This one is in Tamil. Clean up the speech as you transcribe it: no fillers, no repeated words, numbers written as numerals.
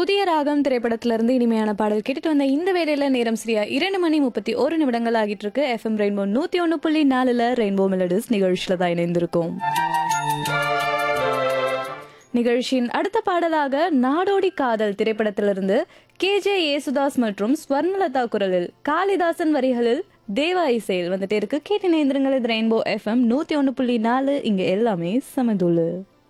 புதிய ராகம் திரைப்படத்திலிருந்து இனிமையான பாடல் கேட்டுட்டு வந்த இந்த வேளையில நேரம் சரியா 2 மணி 31 நிமிடங்கள் ஆகிட்டு இருக்கு. FM ரெயின்போ 101.4 ரெயின்போ மெலடிஸ் நிகழ்ச்சியில தான் இணைந்திருக்கும். நிகழ்ச்சியின் அடுத்த பாடலாக நாடோடி காதல் திரைப்படத்திலிருந்து KJ யேசுதாஸ் மற்றும் ஸ்வர்ணலதா குரலில் காளிதாசன் வரிகளில் தேவா இசையில் வந்துட்டே இருக்கு. கேட்டு நேந்திரங்கள். இது ரெயின்போ FM 101.4. இங்க எல்லாமே சமதுள்ளு.